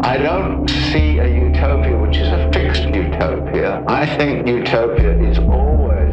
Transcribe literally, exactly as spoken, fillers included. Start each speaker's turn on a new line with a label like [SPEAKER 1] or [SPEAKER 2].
[SPEAKER 1] I don't see a utopia which is a fixed utopia. I think utopia is always